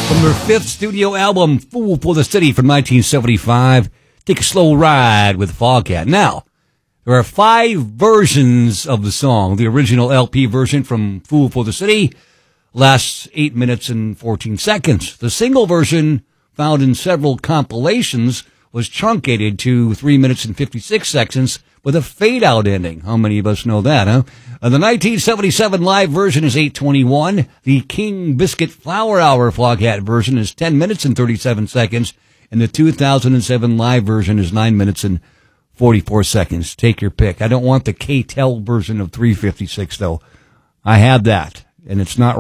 From their fifth studio album, Fool for the City from 1975, take a slow ride with Foghat. Now, there are 5 versions of the song. The original LP version from Fool for the City lasts 8 minutes and 14 seconds. The single version, found in several compilations, was truncated to 3 minutes and 56 seconds with a fade-out ending. How many of us know that, huh? The 1977 live version is 8:21. The King Biscuit Flower Hour Foghat version is 10 minutes and 37 seconds. And the 2007 live version is 9 minutes and 44 seconds. Take your pick. I don't want the K-Tel version of 3:56, though. I have that, and it's not